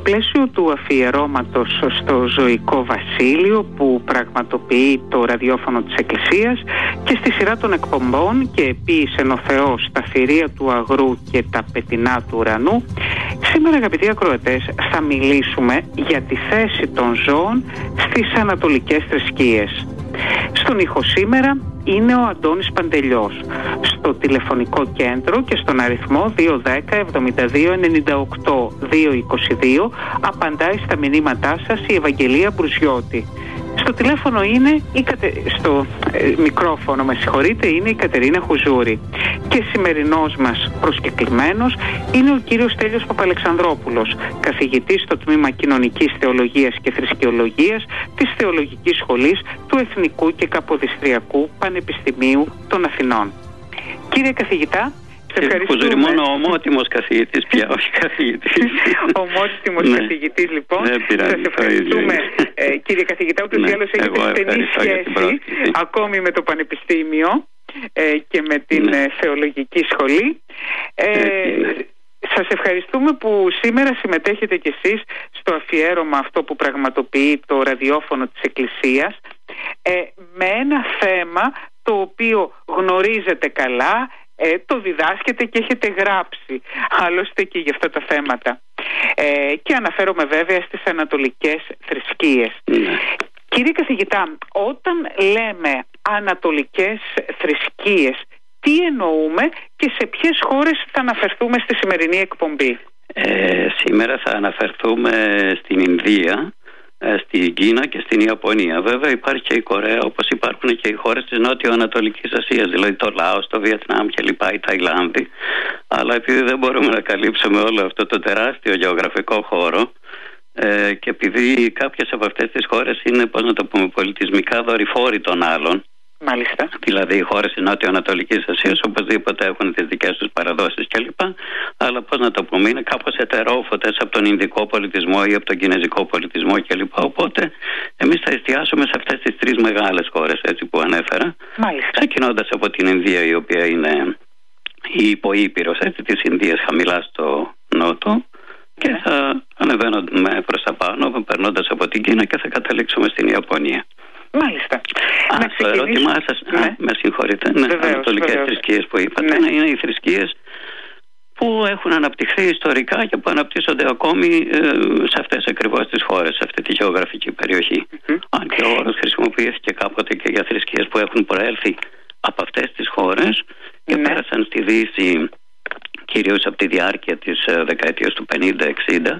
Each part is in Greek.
πλαίσιο του αφιερώματος στο ζωικό βασίλειο που πραγματοποιεί το ραδιόφωνο της Εκκλησίας και στη σειρά των εκπομπών «Και επίησεν ο Θεός τα θηρία του αγρού και τα πετεινά του ουρανού», σήμερα, αγαπητοί ακροατές, θα μιλήσουμε για τη θέση των ζώων στις ανατολικές θρησκείες. Στον ήχο σήμερα είναι ο Αντώνης Παντελιός. Στο τηλεφωνικό κέντρο και στον αριθμό 210 72 98 222 απαντάει στα μηνύματά σας η Ευαγγελία Μπρουζιώτη. Στο τηλέφωνο είναι στο μικρόφωνο, είναι η Κατερίνα Χουζούρη. Και σημερινός μας προσκεκλημένος είναι ο κύριος Στέλιος Παπαλεξανδρόπουλος, καθηγητής στο Τμήμα Κοινωνικής Θεολογίας και Θρησκεολογίας της Θεολογικής Σχολής του Εθνικού και Καποδιστριακού Πανεπιστημίου των Αθηνών. Κύριε καθηγητά, Χουζούρη, μόνο ομότιμος καθηγητής πια, όχι καθηγητής. Ομότιμος καθηγητής, λοιπόν. Σας ευχαριστούμε, κύριε καθηγητά, ούτως ή άλλως έχετε στενή σχέση ακόμη με το Πανεπιστήμιο και με την Θεολογική Σχολή. Σας ευχαριστούμε που σήμερα συμμετέχετε κι εσείς στο αφιέρωμα αυτό που πραγματοποιεί το ραδιόφωνο της Εκκλησίας με ένα θέμα το οποίο γνωρίζετε καλά, το διδάσκετε και έχετε γράψει άλλωστε και για αυτά τα θέματα, και αναφέρομαι βέβαια στις ανατολικές θρησκείες. Κύριε καθηγητά, όταν λέμε ανατολικές θρησκείες, τι εννοούμε και σε ποιες χώρες θα αναφερθούμε στη σημερινή εκπομπή? Σήμερα θα αναφερθούμε στην Ινδία, στην Κίνα και στην Ιαπωνία. Βέβαια υπάρχει και η Κορέα, όπως υπάρχουν και οι χώρες της Νότιο-Ανατολικής Ασίας, δηλαδή το Λάος, το Βιετνάμ και λοιπά, η Ταϊλάνδη. Αλλά επειδή δεν μπορούμε να καλύψουμε όλο αυτό το τεράστιο γεωγραφικό χώρο, και επειδή κάποιες από αυτές τις χώρες είναι, πολιτισμικά δορυφόροι των άλλων, μάλιστα, δηλαδή οι χώρες της Νότιο-Ανατολικής Ασίας οπωσδήποτε έχουν τις δικές τους παραδόσεις κλπ. Αλλά είναι κάπως ετερόφωτες από τον Ινδικό πολιτισμό ή από τον Κινέζικο πολιτισμό κλπ. Οπότε εμείς θα εστιάσουμε σε αυτές τις τρεις μεγάλες χώρες, έτσι, που ανέφερα. Ξεκινώντας από την Ινδία, η οποία είναι η υποήπειρος, έτσι, της Ινδίας, χαμηλά στο νότο, και θα ανεβαίνουμε προς τα πάνω, περνώντας από την Κίνα, και θα καταλήξουμε στην Ιαπωνία. Μάλιστα. Στο ερώτημά σας, με συγχωρείτε, ανατολικές θρησκείες που είπατε, είναι οι θρησκείες που έχουν αναπτυχθεί ιστορικά και που αναπτύσσονται ακόμη σε αυτές ακριβώς τις χώρες, σε αυτή τη γεωγραφική περιοχή. Αν και ο όρος χρησιμοποιήθηκε κάποτε και για θρησκείες που έχουν προέλθει από αυτές τις χώρες και πέρασαν στη Δύση, κυρίως από τη διάρκεια της δεκαετίας του 50-60,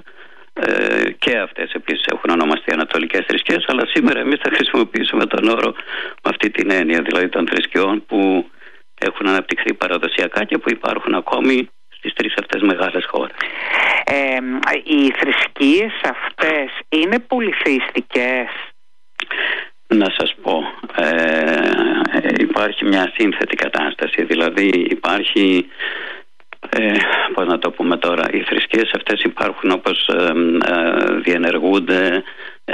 και αυτές επίσης έχουν ονομαστεί ανατολικές θρησκείες, αλλά σήμερα εμείς θα χρησιμοποιήσουμε τον όρο με αυτή την έννοια, δηλαδή των θρησκειών που έχουν αναπτυχθεί παραδοσιακά και που υπάρχουν ακόμη στις τρεις αυτές μεγάλες χώρες. Οι θρησκείες αυτές είναι πολυθεϊστικές? Να σας πω, υπάρχει μια σύνθετη κατάσταση, δηλαδή υπάρχει, πώς να το πούμε τώρα, οι θρησκείες αυτές υπάρχουν όπως διενεργούνται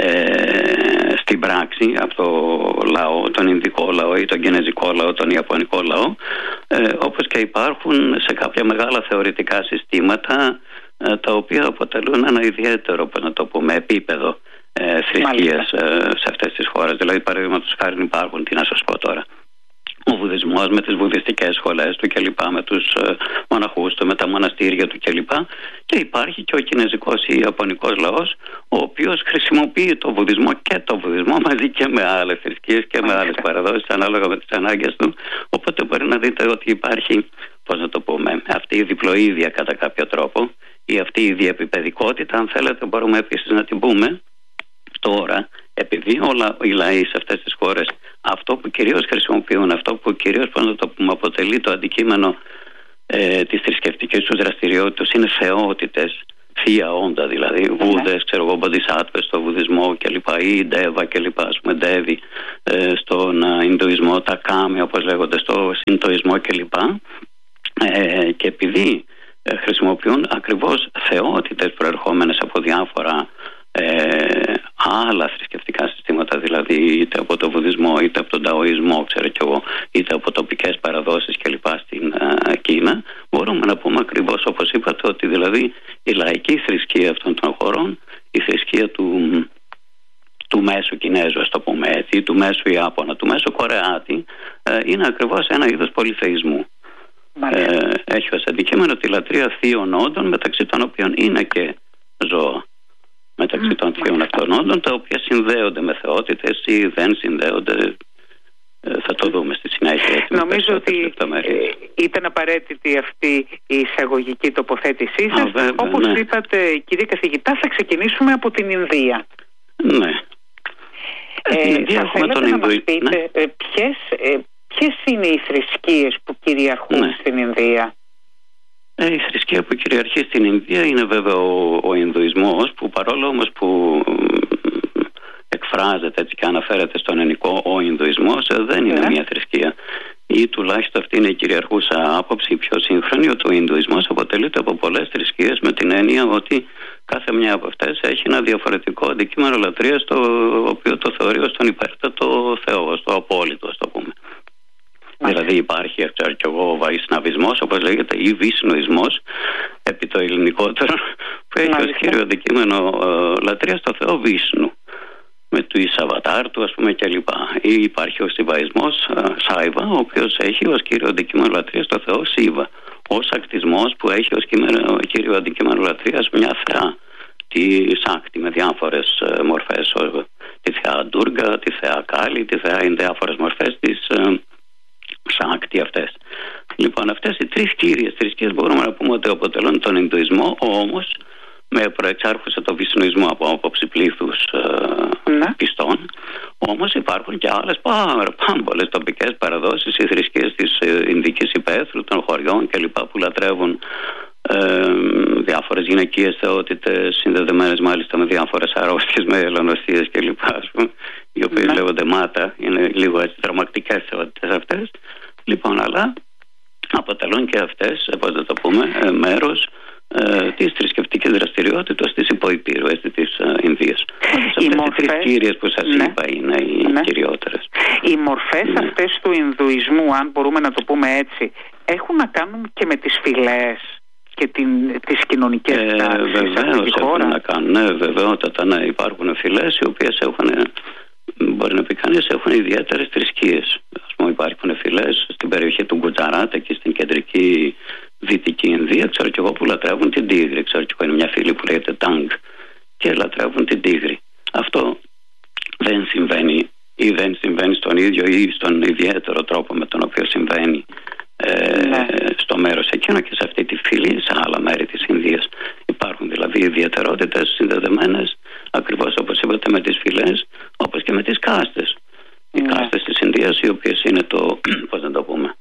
στην πράξη από το λαό, τον Ινδικό λαό ή τον Κινέζικο λαό, τον Ιαπωνικό λαό, όπως και υπάρχουν σε κάποια μεγάλα θεωρητικά συστήματα, τα οποία αποτελούν ένα ιδιαίτερο, πώς να το πούμε, επίπεδο θρησκείας σε αυτές τις χώρες. Δηλαδή, παραδείγματος χάρη, υπάρχουν, τι να σας πω τώρα, ο Βουδισμός με τις βουδιστικές σχολές του κλπ, με τους μοναχούς του, με τα μοναστήρια του κλπ. Και υπάρχει και ο Κινέζικος ή Ιαπωνικός λαός, ο οποίος χρησιμοποιεί το Βουδισμό και το Βουδισμό μαζί και με άλλες θρησκείες και με άλλες παραδόσεις, ανάλογα με τις ανάγκες του. Οπότε μπορεί να δείτε ότι υπάρχει, πώς να το πούμε, αυτή η διπλοίδια κατά κάποιο τρόπο, ή αυτή η διεπιπεδικότητα, αν θέλετε, μπορούμε επίσης να την πούμε. Τώρα, επειδή όλα οι λαοί σε αυτές τις χώρες αυτό που κυρίως χρησιμοποιούν, αυτό που κυρίως, πώς να το πούμε, αποτελεί το αντικείμενο της θρησκευτικής τους δραστηριότητας, είναι θεότητες, θεία όντα δηλαδή, Βούδες, Μποντισάτβες στο Βουδισμό κλπ, ή Ντέβα κλπ, ας πούμε, Ντέβι στον Ινδουισμό, τα Κάμι όπως λέγονται στο Σιντοισμό κλπ. Και επειδή χρησιμοποιούν ακριβώς θεότητες προερχόμενες από διάφορα άλλα θρησκευτικά συστήματα, δηλαδή είτε από το Βουδισμό είτε από τον Ταοισμό, ξέρω κι εγώ, είτε από τοπικές παραδόσεις κλπ. Στην Κίνα, μπορούμε να πούμε ακριβώς όπως είπατε, ότι δηλαδή η λαϊκή θρησκεία αυτών των χωρών, η θρησκεία του μέσου Κινέζου, ας το πούμε έτσι, του μέσου Ιάπωνα, του μέσου Κορεάτη, είναι ακριβώς ένα είδος πολυθεϊσμού. Έχει ως αντικείμενο τη λατρεία θείων όντων, μεταξύ των οποίων είναι και ζώα. Μεταξύ των θείων αυτών όντων, τα οποία συνδέονται με θεότητες ή δεν συνδέονται. Θα το δούμε στη συνέχεια. Νομίζω ότι ήταν απαραίτητη αυτή η εισαγωγική τοποθέτησή σας. Όπως είπατε, κύριε καθηγητά, θα ξεκινήσουμε από την Ινδία. Ναι. Θα θέλετε να μας πείτε ποιες είναι οι θρησκείες που κυριαρχούν στην Ινδία? Η θρησκεία που κυριαρχεί στην Ινδία είναι βέβαια ο Ινδουισμός, που παρόλο όμως που εκφράζεται έτσι και αναφέρεται στον ελληνικό ο Ινδουισμός, δεν είναι μια θρησκεία, ή τουλάχιστον αυτή είναι η κυριαρχούσα άποψη, η πιο σύγχρονη, ότι ο Ινδουισμός αποτελείται από πολλές θρησκείες, με την έννοια ότι κάθε μια από αυτές έχει ένα διαφορετικό αντικείμενο λατρείας, το οποίο το θεωρεί ως τον υπέρτατο Θεό, ως το απόλυτο, ας το πούμε. Δηλαδή υπάρχει, ξέρω κι εγώ, ο Βαϊσναβισμός, όπως λέγεται, ή Βυσνουισμός, επί το ελληνικότερο, που έχει ως κύριο αντικείμενο λατρεία στο Θεό Βίσνου, με του Ισαβατάρ του, ας πούμε, κλπ. Ή υπάρχει ο Σιβαϊσμός, Σάιβα, ο οποίος έχει ως κύριο αντικείμενο λατρείας στο Θεό Σίβα. Ο Σακτισμός, που έχει ως κύριο αντικείμενο λατρείας μια θεά, τη Σάκτη, με διάφορες μορφές, τη θεά Ντούργα, τη θεά Κάλι, τη θεά, είναι διάφορες μορφές της Σάκτη αυτές. Λοιπόν, αυτές οι τρεις κύριες θρησκείες μπορούμε να πούμε ότι αποτελούν τον Ινδουισμό, όμως με προεξάρχουσα το Βυσνουισμό από άποψη πλήθους πιστών. Όμως υπάρχουν και άλλες πάρα πολλές τοπικές παραδόσεις, οι θρησκείες της Ινδικής υπαίθρου, των χωριών κλπ, που λατρεύουν διάφορες γυναικείες θεότητες, συνδεδεμένες μάλιστα με διάφορες αρρώστιες, με ελαιονοστίες κλπ, οι οποίες λέγονται μάτα, είναι λίγο έτσι τρομακτικές θεότητες αυτές. Λοιπόν, αλλά αποτελούν και αυτές, πώς να το πούμε, μέρος της θρησκευτικής δραστηριότητας της υποϊπήρου, της Ινδίας. Οι τρεις κύριες που σας είπα είναι οι κυριότερες. Οι μορφές αυτές του Ινδουισμού, αν μπορούμε να το πούμε έτσι, έχουν να κάνουν και με τις φυλές και τις κοινωνικές τάξεις? Βεβαίως έχουν να κάνουν, βεβαιότατα, ναι. Υπάρχουν φυλές οι οποίες έχουν, μπορεί να πει κανείς, έχουν ιδιαίτερες θρησκείες. Ας πούμε, υπάρχουν φυλές στην περιοχή του Γκουτζαράτ και στην κεντρική Δυτική Ινδία, ξέρω κι εγώ, που λατρεύουν την τίγρη. Ξέρω κι εγώ, είναι μια φυλή που λέγεται Τάγκ και λατρεύουν την τίγρη. Αυτό δεν συμβαίνει, ή δεν συμβαίνει στον ίδιο ή στον ιδιαίτερο τρόπο με τον οποίο συμβαίνει στο μέρος εκείνο και σε αυτή τη φυλή, σε άλλα μέρη της Ινδίας. Υπάρχουν δηλαδή ιδιαιτερότητες συνδεδεμένες, ακριβώς όπως είπατε, με τις φυλές, όπως και με τις κάστες. Οι κάστες της Ινδίας, οι οποίες είναι το, πώς να το πούμε,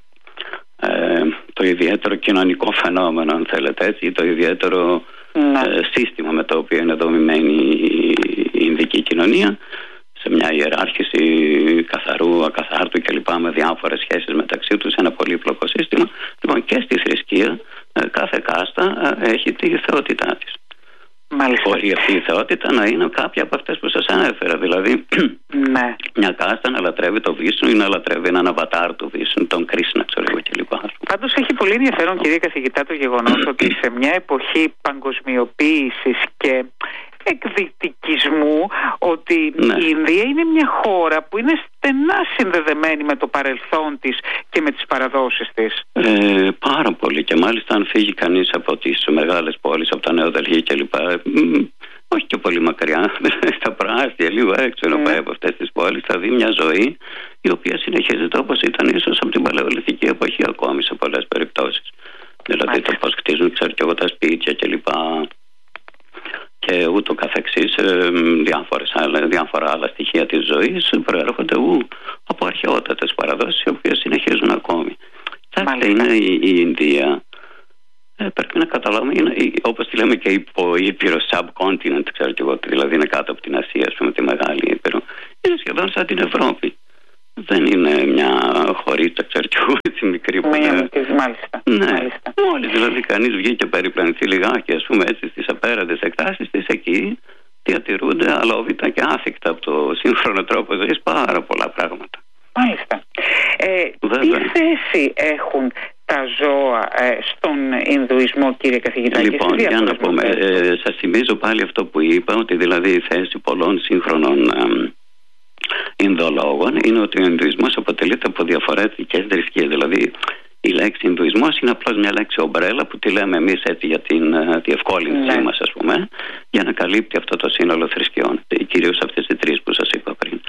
το ιδιαίτερο κοινωνικό φαινόμενο, αν θέλετε έτσι, ή το ιδιαίτερο σύστημα με το οποίο είναι δομημένη η Ινδική κοινωνία, σε μια ιεράρχηση καθαρού, ακαθάρτου κλπ, με διάφορες σχέσεις μεταξύ τους, ένα πολύπλοκο σύστημα. Λοιπόν, και στη θρησκεία κάθε κάστα έχει τη θεότητά της. Μπορεί αυτή η θεότητα να είναι κάποια από αυτές που σας ανέφερα. Δηλαδή, μια κάστα να λατρεύει το Βίσνου ή να λατρεύει έναν αβατάρ του Βίσνου, τον Κρίσνα, ξέρω εγώ κλπ. Πάντως έχει πολύ ενδιαφέρον, κύριε καθηγητά, το γεγονός ότι σε μια εποχή παγκοσμιοποίησης και εκδυτικισμού, ότι η Ινδία είναι μια χώρα που είναι στενά συνδεδεμένη με το παρελθόν της και με τις παραδόσεις της. Πάρα πολύ, και μάλιστα αν φύγει κανείς από τις μεγάλες πόλεις, από τα Νέο Δελχή κλπ, όχι και πολύ μακριά, στα προάστια, λίγο έξω να πάει από αυτές τις πόλεις, θα δει μια ζωή η οποία συνεχίζεται όπως ήταν ίσως από την παλαιολιθική εποχή ακόμη σε πολλές περιπτώσεις. Δηλαδή το πώς χτίζουν, ξέρω και εγώ, τα σπίτια κλπ, και ούτω καθεξής, διάφορα άλλα στοιχεία της ζωής προέρχονται από αρχαιότατες παραδόσεις, οι οποίες συνεχίζουν ακόμη. Είναι η Ινδία, πρέπει να καταλάβουμε, είναι, όπως τη λέμε, και υποήπειρο subcontinent, ξέρω και εγώ, δηλαδή είναι κάτω από την Ασία, ας πούμε, τη μεγάλη ήπειρο. Είναι σχεδόν σαν την Ευρώπη. Δεν είναι μια χωρίτα, ξέρω και εγώ, έτσι μικρή που είναι. Μάλιστα. Μόλις δηλαδή κανείς βγει και περιπλανηθεί λιγάκι, ας πούμε, έτσι, στις απέραντες εκτάσεις της, εκεί διατηρούνται αλόβητα και άθικτα από το σύγχρονο τρόπο ζωής πάρα πολλά πράγματα. Μάλιστα. Τι θέση έχουν τα ζώα στον Ινδουισμό, κύριε καθηγητά? Λοιπόν, για να πούμε, σας θυμίζω πάλι αυτό που είπα, ότι δηλαδή η θέση πολλών σύγχρονων Ινδολόγων είναι ότι ο Ινδουισμός αποτελείται από διαφορετικές θρησκείες. Δηλαδή η λέξη Ινδουισμός είναι απλώς μια λέξη ομπρέλα που τη λέμε εμείς έτσι για την διευκόλυνσή μας, ας πούμε, για να καλύπτει αυτό το σύνολο θρησκειών, κυρίως αυτές οι τρεις που σας είπα πριν.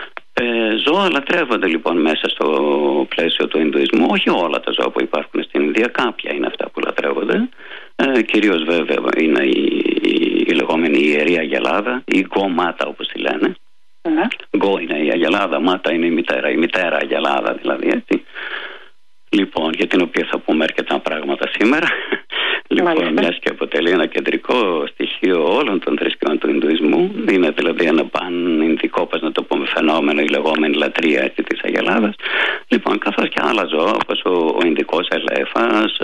Ζώα λατρεύονται λοιπόν μέσα στο πλαίσιο του Ινδουισμού. Όχι όλα τα ζώα που υπάρχουν στην Ινδία, κάποια είναι αυτά που λατρεύονται. Κυρίως βέβαια είναι η λεγόμενη ιερή αγελάδα, η γκομάτα όπως τη λένε. Γκο είναι η αγελάδα, μάτα είναι η μητέρα αγελάδα δηλαδή, έτσι. Λοιπόν, για την οποία θα πούμε αρκετά πράγματα σήμερα. Λοιπόν, μιας και αποτελεί ένα κεντρικό στοιχείο όλων των θρησκειών του Ινδουισμού, είναι δηλαδή ένα παν-ινδικό, πώς να το πούμε, φαινόμενο, η λεγόμενη λατρεία έτσι, της αγελάδας. Λοιπόν, καθώς και άλλα ζώα, όπως ο Ινδικός ελέφας,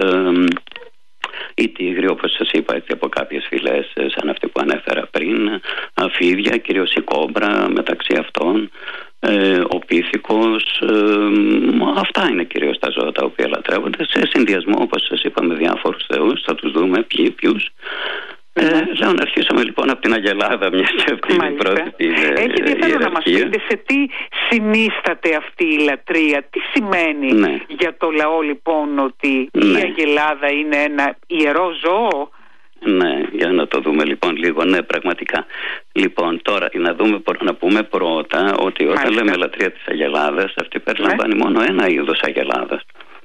η τίγρη, όπως σας είπα, έτσι, από κάποιες φυλές σαν αυτή που ανέφερα πριν, αφίδια, κυρίως η κόμπρα μεταξύ αυτών, ο πίθηκος, αυτά είναι κυρίως τα ζώα τα οποία λατρεύονται σε συνδυασμό, όπως σας είπα, με διάφορους θεούς. Θα τους δούμε ποιους. Λέω να αρχίσουμε λοιπόν από την αγελάδα, μια και αυτή είναι η πρώτη θέλω να μας πείτε σε τι συνίσταται αυτή η λατρεία, τι σημαίνει για το λαό λοιπόν ότι η αγελάδα είναι ένα ιερό ζώο? Ναι, για να το δούμε λοιπόν λίγο. Ναι, πραγματικά. Λοιπόν, τώρα να πούμε πρώτα ότι όταν λέμε λατρεία της αγελάδας, αυτή περιλαμβάνει μόνο ένα είδος αγελάδας.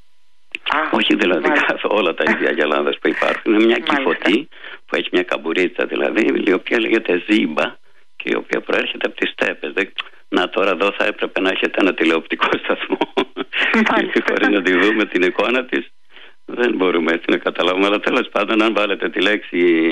Όχι δηλαδή όλα τα ίδια αγελάδας που υπάρχουν. Είναι μια κυφωτή που έχει μια καμπουρίτσα δηλαδή, η οποία λέγεται ζήμπα και η οποία προέρχεται από τις στέπες. Να, τώρα εδώ θα έπρεπε να έχετε ένα τηλεοπτικό σταθμό και χωρίς να τη δούμε την εικόνα της δεν μπορούμε έτσι να καταλάβουμε, αλλά τέλος πάντων αν βάλετε τη λέξη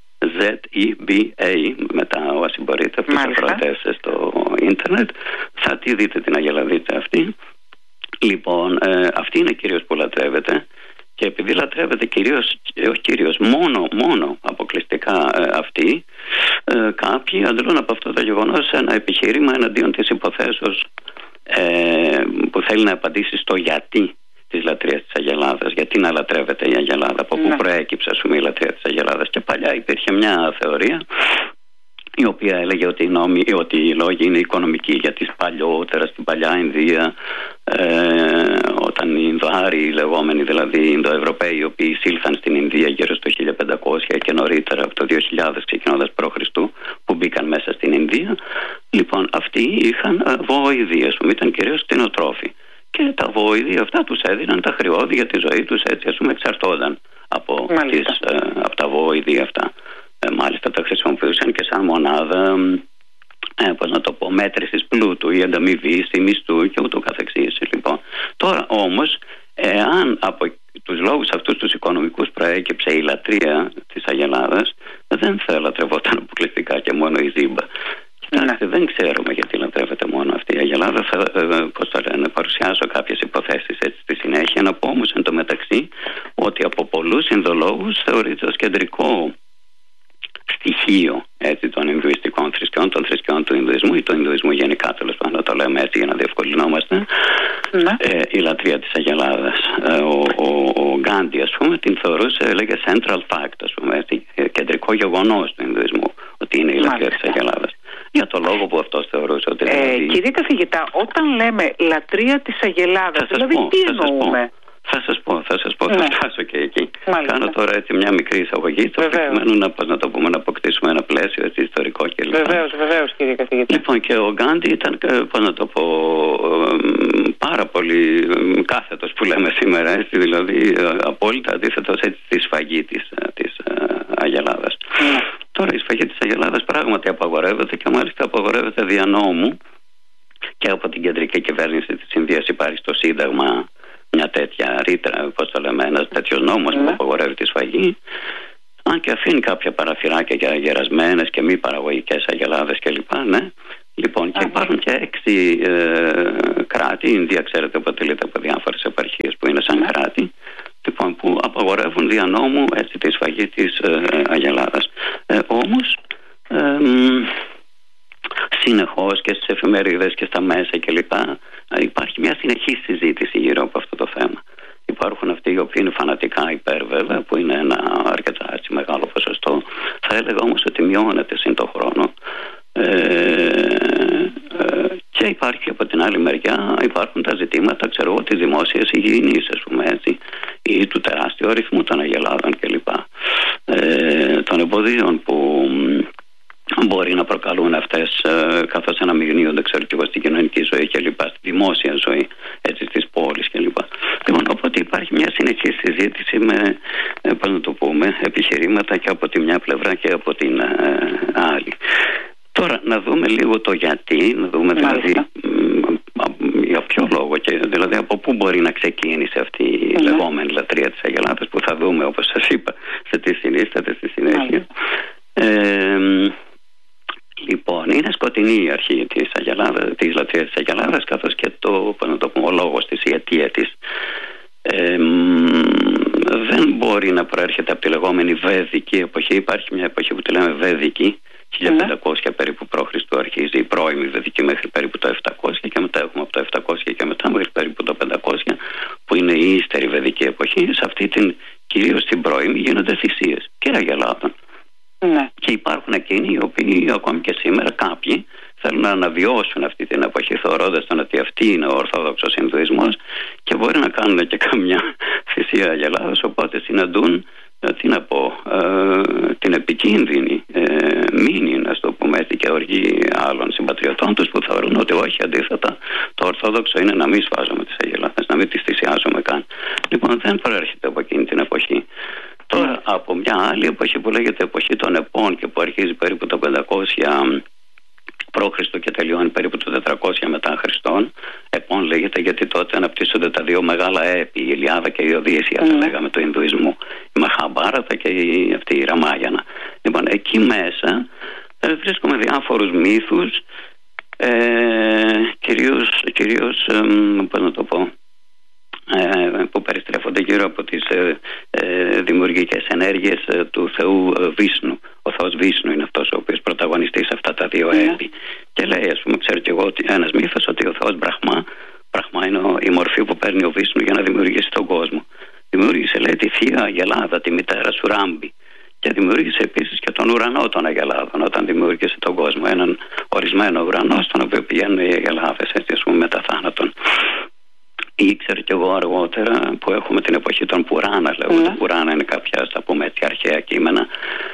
ZEBA μετά όσοι μπορείτε από τους ακροατές στο ίντερνετ θα τη δείτε την αγελαδίτσα αυτή. Λοιπόν, αυτή είναι κυρίως που λατρεύεται και επειδή λατρεύεται μόνο αποκλειστικά αυτή, κάποιοι αντλούν από αυτό το γεγονός ένα επιχείρημα εναντίον της υποθέσεως που θέλει να απαντήσει στο γιατί της λατρείας της αγελάδας, γιατί να λατρεύεται η αγελάδα, από πού προέκυψε ας πούμε η λατρεία της αγελάδας. Και παλιά υπήρχε μια θεωρία η οποία έλεγε ότι οι λόγοι είναι οικονομικοί, γιατί παλιότερα στην παλιά Ινδία όταν οι Ινδοάροι, οι λεγόμενοι δηλαδή οι Ινδοευρωπαίοι, οι οποίοι εισήλθαν στην Ινδία γύρω στο 1500 και νωρίτερα από το 2000 ξεκινώντας π.Χ. που μπήκαν μέσα στην Ινδία, λοιπόν αυτοί είχαν βοηδοί, ας πούμε, ήταν κυρίως κτηνοτρόφοι και τα βοηδοί αυτά τους έδιναν τα χρειώδη για τη ζωή τους, έτσι ας πούμε εξαρτώνταν από τα βοηδοί αυτά. Μάλιστα τα χρησιμοποιούσαν και σαν μονάδα μέτρησης πλούτου ή ανταμοιβής ή μισθού και ούτω καθεξής. Λοιπόν, τώρα όμως εάν από τους λόγους αυτούς τους οικονομικούς προέκυψε η λατρεία της αγελάδας, δεν θα λατρευόταν αποκλειστικά και μόνο η ζήμπα. Κοιτάξτε, δεν ξέρουμε γιατί λατρεύεται μόνο αυτή η αγελάδα. Θα παρουσιάσω κάποιες υποθέσεις έτσι στη συνέχεια. Να πω όμως εν τω μεταξύ ότι από πολλούς Ινδολόγους θεωρείται ως κεντρικό στοιχείο έτσι, των Ινδουιστικών θρησκειών, των θρησκειών του Ινδουισμού ή του Ινδουισμού γενικά, τέλος πάντων, το λέμε έτσι για να διευκολυνόμαστε, η λατρεία της αγελάδας. Ο Γκάντι, ας πούμε, την θεωρούσε, έλεγε central fact, ας πούμε, έτσι, κεντρικό γεγονός του Ινδουισμού, ότι είναι η λατρεία της αγελάδας. Για το λόγο που αυτός θεωρούσε ότι... Κύριε καθηγητά, όταν λέμε λατρεία της αγελάδας, δηλαδή τι εννοούμε? Θα σας πω, θα φτάσω και εκεί. Κάνω τώρα έτσι μια μικρή εισαγωγή, προκειμένου να αποκτήσουμε ένα πλαίσιο έτσι, ιστορικό κλπ. Βεβαίως, κύριε καθηγητά. Λοιπόν, και ο Γκάντι ήταν, πάρα πολύ κάθετος που λέμε σήμερα, έτσι, δηλαδή απόλυτα αντίθετος έτσι στη σφαγή της αγελάδας. Τώρα η σφαγή της αγελάδας πράγματι απαγορεύεται και μάλιστα απαγορεύεται δια νόμου και από την κεντρική κυβέρνηση της Ινδίας υπάρχει στο Σύνταγμα μια τέτοια ρήτρα, πώς το λέμε, ένας τέτοιος νόμος που απαγορεύει τη σφαγή, αν και αφήνει κάποια παραθυράκια για γερασμένες και μη παραγωγικές αγελάδες κλπ. Ναι. Λοιπόν, και υπάρχουν και 6 κράτη, η Ινδία ξέρετε αποτελείται από διάφορες επαρχίες που είναι σαν κράτη, λοιπόν, που απαγορεύουν δια νόμου έτσι, τη σφαγή της αγελάδας. Όμως συνεχώς και στις εφημερίδες και στα μέσα κλπ. Υπάρχει μια συνεχής συζήτηση γύρω από αυτό το θέμα. υπάρχουν αυτοί οι οποίοι είναι φανατικά υπέρ, βέβαια, που είναι ένα αρκετά έτσι μεγάλο ποσοστό. Θα έλεγα όμως ότι μειώνεται συν το χρόνο. Και υπάρχει από την άλλη μεριά, υπάρχουν τα ζητήματα, ξέρω εγώ, της δημόσιας υγιεινής, ας πούμε έτσι, ή του τεράστιου αριθμού των αγελάδων κλπ. Των εμποδίων που μπορεί να προκαλούν αυτές, καθώς αναμειγνύονται, ξέρω και εγώ, στην κοινωνική ζωή κλπ, στη δημόσια ζωή, έτσι, στις πόλεις κλπ. Λοιπόν, οπότε υπάρχει μια συνεχή συζήτηση με, πώς να το πούμε, επιχειρήματα και από τη μια πλευρά και από την άλλη. Τώρα, να δούμε λίγο το γιατί, να δούμε δηλαδή για ποιο λόγο και δηλαδή από πού μπορεί να ξεκίνησε αυτή η λεγόμενη λατρεία της αγελάδας, που θα δούμε, όπως σας είπα, σε τι συνίσταται στη συνέχεια. Λοιπόν, είναι σκοτεινή η αρχή της λατρείας της αγελάδας, καθώς και ο λόγος της, η αιτία της. Δεν μπορεί να προέρχεται από τη λεγόμενη βέδικη εποχή. Υπάρχει μια εποχή που τη λέμε βέδικη, 1500 περίπου π.Χ. αρχίζει η πρώιμη βεδική μέχρι περίπου το 700, και μετά έχουμε από το 700 και μετά μέχρι περίπου το 500 που είναι η ύστερη βεδική εποχή. Σε αυτή την, κυρίως την πρώιμη, γίνονται θυσίες και αγελάδων. Και υπάρχουν εκείνοι οι οποίοι ακόμη και σήμερα κάποιοι θέλουν να αναβιώσουν αυτή την εποχή, θεωρώντας τον ότι αυτή είναι ο Ορθόδοξος Ινδουισμός, και μπορεί να κάνουν και καμιά θυσία αγελάδας, οπότε συναντούν την επικίνδυνη μήνυ, να το πούμε έτσι, και οργή άλλων συμπατριωτών τους, που θεωρούν ότι όχι, αντίθετα, το ορθόδοξο είναι να μην σβάζουμε τις αγελάδες, να μην τις θυσιάζουμε καν. Λοιπόν, δεν προέρχεται από εκείνη την εποχή. Τώρα, από μια άλλη εποχή που λέγεται εποχή των επών και που αρχίζει περίπου το 500 π.Χ. και τελειώνει περίπου το 400 μετά Χριστόν. Επών λέγεται γιατί τότε αναπτύσσονται τα δύο μεγάλα έπι, η Ιλιάδα και η Οδύσσεια, θα λέγαμε, του Ινδουισμού. Η Μαχαμπάρατα και αυτή η Ραμάγιανα. Λοιπόν, εκεί μέσα βρίσκουμε διάφορους μύθους, κυρίως πώς να το πω, που περιστρέφονται γύρω από τις δημιουργικές ενέργειες του Θεού Βίσνου. Ο Θεός Βίσνου είναι αυτός ο οποίος πρωταγωνιστεί σε αυτά τα δύο έπι. Και λέει, ας πούμε, ξέρω και εγώ, ότι ένας μύθος, ότι ο Θεός Μπραχμά είναι η μορφή που παίρνει ο Βίσνου για να δημιουργήσει τον κόσμο. Δημιούργησε, λέει, τη θεία αγελάδα, τη μητέρα σου Ράμπη, και δημιούργησε επίσης και τον ουρανό των αγελάδων όταν δημιούργησε τον κόσμο. Έναν ορισμένο ουρανό στον οποίο πηγαίνουν οι αγελάδες, έτσι, ας πούμε, μετά θάνατον. Ήξερα κι εγώ αργότερα που έχουμε την εποχή των Πουράνα, λέγονται. Πουράνα είναι κάποια, ας τα πούμε έτσι, αρχαία κείμενα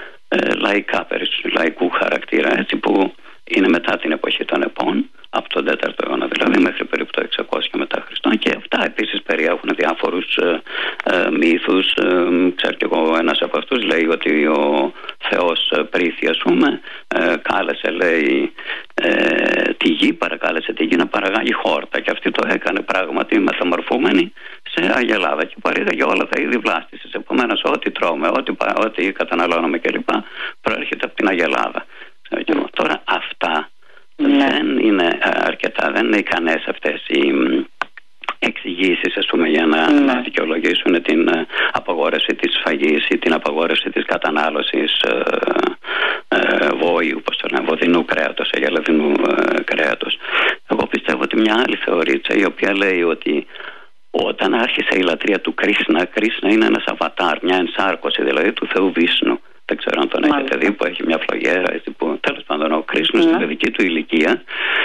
λαϊκού χαρακτήρα, έτσι, που είναι μετά την εποχή των επών, από τον 4ο αιώνα δηλαδή μέχρι περίπου το 600 μετά Χριστόν, και αυτά επίσης περιέχουν διάφορους μύθους. Ξέρω κι εγώ, ένας από αυτούς λέει ότι ο Θεός Πρίθη, ας πούμε, κάλεσε, λέει, τη γη, παρακάλεσε τη γη να παραγάγει χόρτα, και αυτή το έκανε πράγματι μεταμορφούμενη σε αγελάδα και παρήγαγε όλα τα είδη βλάστησης. Επομένως, ό,τι τρώμε, ό,τι καταναλώνουμε κλπ. Προέρχεται από την αγελάδα. Τώρα αυτά δεν είναι αρκετά, δεν είναι ικανές αυτές οι εξηγήσεις, ας πούμε, για να δικαιολογήσουν την απαγόρευση της σφαγής ή την απαγόρευση της κατανάλωσης βόηου, όπως το λένε, βοδινού κρέατος, αγελαδινού κρέατος. Εγώ πιστεύω ότι μια άλλη θεωρήτσα, η οποία λέει ότι όταν άρχισε η λατρεία του Κρίσνα είναι ένας αβατάρ, μια ενσάρκωση δηλαδή του Θεού Βίσνου. Δεν ξέρω αν τον έχετε δει, που έχει μια φλογέρα, έτσι, που τέλος πάντων ο Κρίσνος στην παιδική του ηλικία,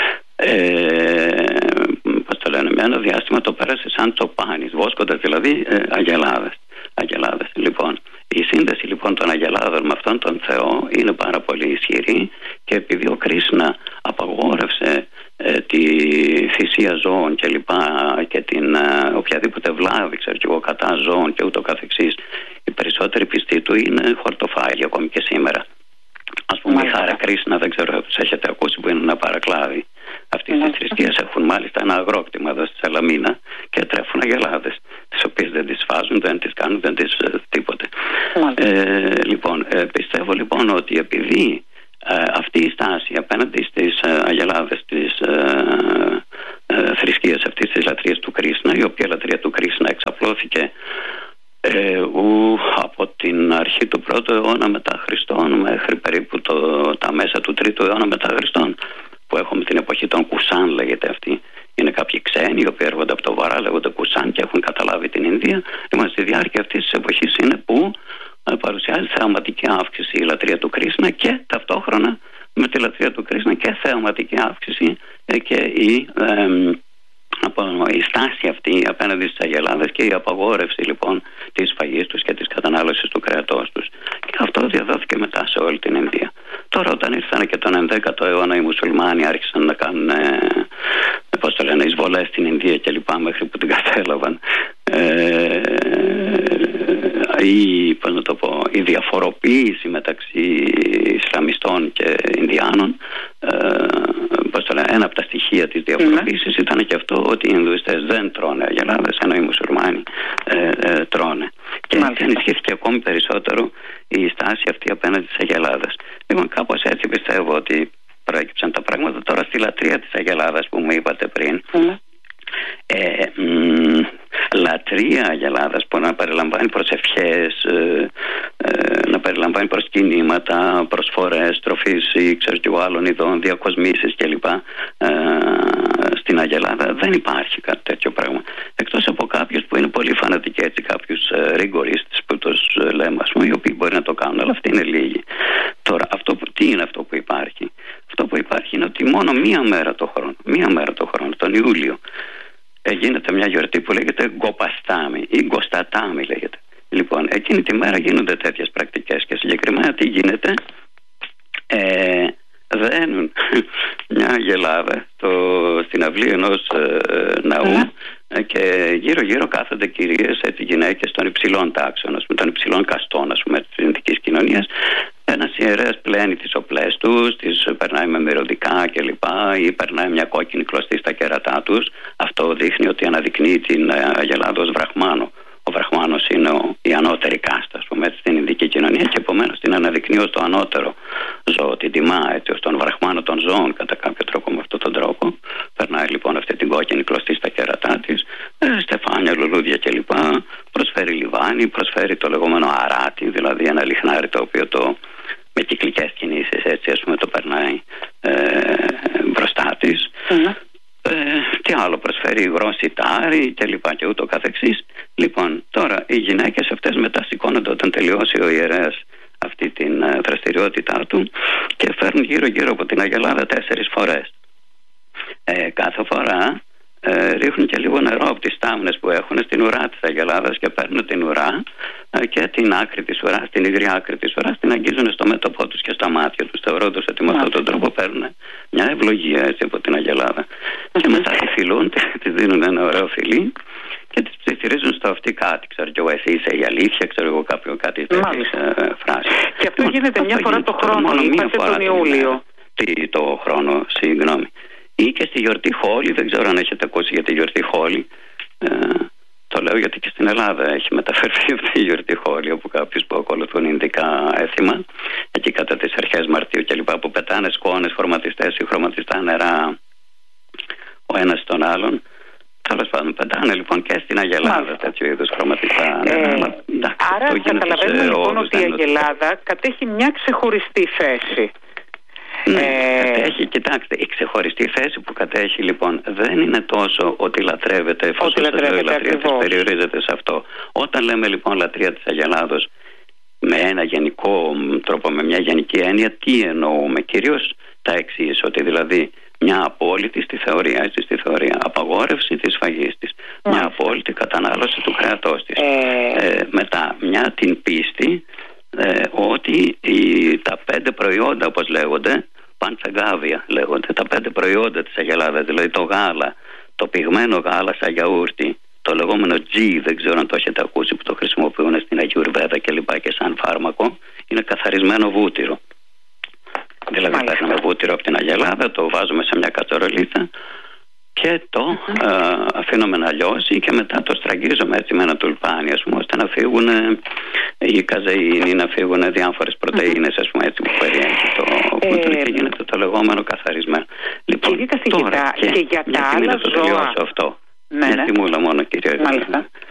πώς το λένε, με ένα διάστημα το πέρασε σαν τσοπάνης, βόσκοντας δηλαδή αγελάδες. Λοιπόν, η σύνδεση λοιπόν των αγελάδων με αυτόν τον Θεό είναι πάρα πολύ ισχυρή, και επειδή ο Κρίσνα απαγόρευσε τη θυσία ζώων και λοιπά και την οποιαδήποτε βλάβη, ξέρω και εγώ, κατά ζώων και ούτω καθεξής, οι περισσότεροι πιστοί του είναι χορτοφάγοι ακόμη και σήμερα. Ας πούμε, η Χάρα Κρίσνα, δεν ξέρω αν τους έχετε ακούσει, που είναι ένα παρακλάδι αυτής της θρησκείας. Έχουν μάλιστα ένα αγρόκτημα εδώ στη Σαλαμίνα και τρέφουν αγελάδες, τις οποίες δεν τις φάζουν, δεν τις κάνουν, δεν τις τίποτε. Λοιπόν, πιστεύω λοιπόν ότι επειδή αυτή η στάση απέναντι στις αγελάδες της θρησκείας αυτής της λατρείας του Κρίσνα, η οποία λατρεία του Κρίσνα εξαπλώθηκε από την αρχή του 1ου αιώνα μετά Χριστόν μέχρι περίπου τα μέσα του 3ου αιώνα μετά Χριστόν, που έχουμε την εποχή των Κουσάν, λέγεται αυτή, Είναι κάποιοι ξένοι οι οποίοι έρχονται από το βορρά, λέγονται Κουσάν και έχουν καταλάβει την Ινδία. Λοιπόν, στη διάρκεια αυτής της εποχής είναι που παρουσιάζει θεαματική αύξηση η λατρεία του Κρίσνα και ταυτόχρονα με τη λατρεία του Κρίσνα και θεαματική αύξηση και η στάση αυτή απέναντι στις αγελάδες και η απαγόρευση λοιπόν της φαγής τους και της κατανάλωσης του κρέατός τους. Και αυτό διαδόθηκε μετά σε όλη την Ινδία. Τώρα όταν ήρθαν και τον 11ο αιώνα οι μουσουλμάνοι άρχισαν να κάνουν εισβολές στην Ινδία και λοιπά μέχρι που την κατέλαβαν, η διαφοροποίηση μεταξύ Ισλαμιστών και Ινδιάνων, ένα από τα στοιχεία της διαφοροποίησης ήταν και αυτό ότι οι Ινδουιστές δεν τρώνε αγελάδες ενώ οι μουσουλμάνοι τρώνε. Και ενισχύθηκε ακόμη περισσότερο η στάση αυτή απέναντι στις αγελάδες. Λοιπόν, κάπως έτσι πιστεύω ότι προέκυψαν τα πράγματα. Τώρα στη λατρεία της αγελάδας που μου είπατε πριν, λατρεία αγελάδας που να περιλαμβάνει προσευχές, να περιλαμβάνει προσκυνήματα, προσφορές, τροφής ή ξέρω και άλλων ειδών, διακοσμήσεις κλπ. Στην αγελάδα δεν υπάρχει κάτι τέτοιο πράγμα. Εκτός από κάποιους που είναι πολύ φανατικοί, έτσι, κάποιους ριγκορίστες που τους λέμε, ας πούμε, οι οποίοι μπορεί να το κάνουν, αλλά αυτοί είναι λίγοι. Τώρα, τι είναι αυτό που υπάρχει? Αυτό που υπάρχει είναι ότι μόνο μία μέρα το χρόνο, τον Ιούλιο, γίνεται μια γιορτή που λέγεται Γκοπαστάμι ή Γκοστατάμι λέγεται. Λοιπόν, εκείνη τη μέρα γίνονται τέτοιες πρακτικές και συγκεκριμένα τι γίνεται? Δένουν μια αγελάδα στην αυλή ενός ναού και γύρω-γύρω κάθονται κυρίες, έτσι, γυναίκες των υψηλών τάξεων, των υψηλών καστών, ας πούμε, της ελληνικής κοινωνίας. Ένας ιερέας πλένει τις οπλές τους, τις περνάει με μυρωδικά κλπ. Ή περνάει μια κόκκινη κλωστή στα κέρατά τους. Αυτό δείχνει ότι αναδεικνύει την αγελάδα ως βραχμάνο. Ο βραχμάνος είναι η ανώτερη κάστα, ας πούμε, στην Ινδική κοινωνία και επομένως την αναδεικνύει ως το ανώτερο ζώο. Την τιμά έτσι ως τον βραχμάνο των ζώων κατά κάποιο τρόπο με αυτόν τον τρόπο. Περνάει λοιπόν αυτή την κόκκινη κλωστή στα κέρατά της, στεφάνια, λουλούδια κλπ. Προσφέρει λιβάνι, προσφέρει το λεγόμενο αράτι, δηλαδή ένα λιχνάρι το οποίο με κυκλικές κινήσεις έτσι, ας πούμε, το περνάει μπροστά της. Τι άλλο προσφέρει? Υγρό σιτάρι και λοιπά και ούτω καθεξής. Λοιπόν, τώρα οι γυναίκες αυτές μετά σηκώνονται όταν τελειώσει ο ιερέας αυτή την δραστηριότητά του και φέρνουν γύρω-γύρω από την αγελάδα 4 φορές. Κάθε φορά ρίχνουν και λίγο νερό από τις στάμνες που έχουν στην ουρά της αγελάδας και παίρνουν την ουρά και την άκρη της ουράς, την υγρή άκρη της ουράς, την αγγίζουν στο μέτωπό τους και στα μάτια τους, θεωρώντας ότι με αυτόν τον τρόπο παίρνουν μια ευλογία έτσι από την αγελάδα. Και μετά τη φιλούν, της δίνουν ένα ωραίο φιλί και τις ψιθυρίζουν στο αυτί κάτι, ξέρω εγώ, εσύ είσαι η αλήθεια, ξέρω εγώ, κάτι τέτοιες φράσεις. Και αυτό γίνεται μια φορά το χρόνο, είπατε τον Ιούλιο. Το χρόνο, συγγνώμη. Ή και στη γιορτή Χόλη, δεν ξέρω αν έχετε ακούσει για τη γιορτή Χόλη. Το λέω γιατί και στην Ελλάδα έχει μεταφερθεί αυτή η γιορτή Χόλη από κάποιους που ακολουθούν ινδικά έθιμα. Εκεί κατά τις αρχές Μαρτίου και λοιπά, που πετάνε σκόνες, χρωματιστές ή χρωματιστά νερά ο ένας στον άλλον. Τέλος πάντων, πετάνε λοιπόν και στην αγελάδα τέτοιου είδους χρωματιστά νερά. Άρα καταλαβαίνουμε λοιπόν ότι η αγελάδα κατέχει μια ξεχωριστή θέση. Κατέχει, κοιτάξτε, η ξεχωριστή θέση που κατέχει λοιπόν δεν είναι τόσο ότι λατρεύεται, εφόσον σας λέω η λατρεία της περιορίζεται σε αυτό. Όταν λέμε λοιπόν λατρεία της αγελάδος με ένα γενικό τρόπο, με μια γενική έννοια, τι εννοούμε? Κυρίως τα εξής, ότι δηλαδή μια απόλυτη στη θεωρία απαγόρευση της φαγής της, μια απόλυτη κατανάλωση του κρέατός της, μετά μια την πίστη ότι τα 5 προϊόντα, όπως λέγονται, παντσαγκάβια λέγονται, τα 5 προϊόντα της αγελάδας, δηλαδή το γάλα, το πυγμένο γάλα σαν γιαούρτι, το λεγόμενο G, δεν ξέρω αν το έχετε ακούσει, που το χρησιμοποιούν στην Αγιουρβέδα και λοιπά και σαν φάρμακο, είναι καθαρισμένο βούτυρο. Δηλαδή παίρνουμε βούτυρο από την αγελάδα, το βάζουμε σε μια κατσαρολίτσα και το αφήνουμε να λιώσει και μετά το στραγγίζουμε έτσι με ένα τουλπάνι, ας πούμε, ώστε να φύγουν οι καζεΐνοι, να φύγουν διάφορες πρωτεΐνες, ας πούμε, έτσι, που περιέχει το βούτυρο και γίνεται το λεγόμενο καθαρισμένο. Λοιπόν, τώρα και για τα άλλα ζώα. Αυτό. Μια στιγμούλα μόνο, κύριε.